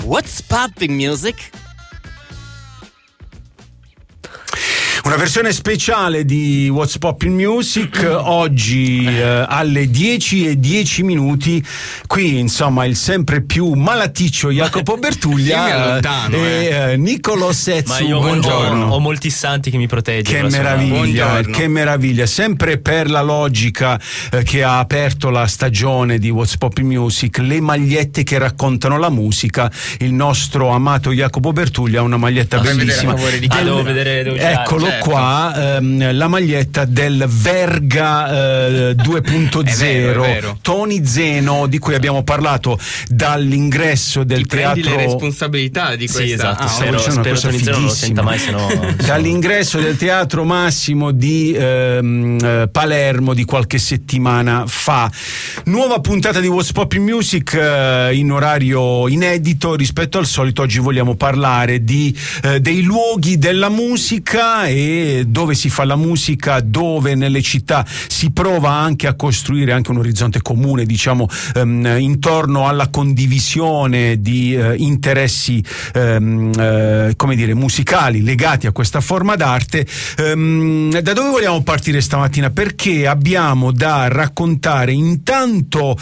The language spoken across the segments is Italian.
What's Popping Music? Una versione speciale di What's Poppin' Music oggi alle 10:10. Qui insomma il sempre più malaticcio Jacopo Bertuglia e Niccolò Setsu. Ma io ho molti santi che mi proteggono. Che meraviglia, sempre per la logica che ha aperto la stagione di What's Poppin' Music, le magliette che raccontano la musica. Il nostro amato Jacopo Bertuglia ha una maglietta bellissima. Devo vedere. Eccolo qua, la maglietta del Verga 2.0 è vero. Tony Zeno, di cui abbiamo parlato dall'ingresso del teatro. Prendi le responsabilità di questa. Sì, esatto. Spero Tony Zeno non lo senta mai, sennò dall'ingresso del Teatro Massimo di Palermo di qualche settimana fa. Nuova puntata di What's Poppin' Music in orario inedito rispetto al solito. Oggi vogliamo parlare dei luoghi della musica e dove si fa la musica, dove nelle città si prova anche a costruire anche un orizzonte comune, diciamo, intorno alla condivisione di interessi come dire musicali legati a questa forma d'arte. Da dove vogliamo partire stamattina? Perché abbiamo da raccontare intanto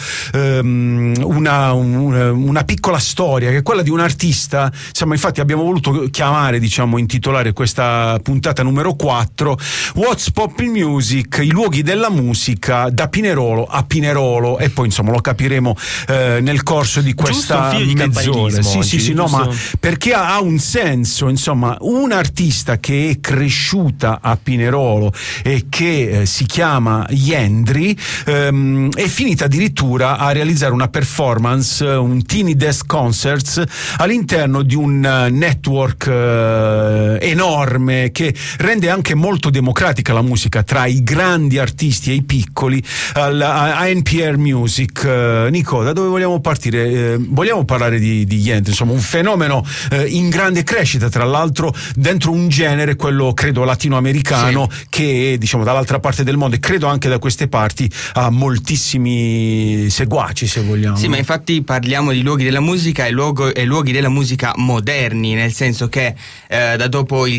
una piccola storia, che è quella di un artista. Insomma, infatti abbiamo voluto intitolare questa puntata numero 4 What's Poppin' Music, i luoghi della musica da Pinerolo a Pinerolo, e poi insomma lo capiremo nel corso di questa mezz'ora. Sì, no, ma perché ha un senso, insomma, un artista che è cresciuta a Pinerolo e che si chiama Yendri è finita addirittura a realizzare una performance, un Tiny Desk Concerts, all'interno di un network enorme che rende anche molto democratica la musica tra i grandi artisti e i piccoli, a NPR Music. Nico, da dove vogliamo partire? Vogliamo parlare di Yendri, insomma un fenomeno in grande crescita, tra l'altro dentro un genere, quello credo latinoamericano, sì, che diciamo dall'altra parte del mondo, e credo anche da queste parti ha moltissimi seguaci, se vogliamo. Sì, ma infatti parliamo di luoghi della musica e luoghi della musica moderni, nel senso che da dopo il